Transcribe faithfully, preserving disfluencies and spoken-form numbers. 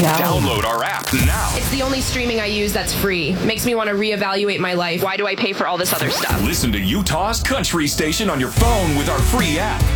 Download our app now. It's the only streaming I use that's free. Makes me want to reevaluate my life. Why do I pay for all this other stuff? Listen to Utah's country station on your phone with our free app.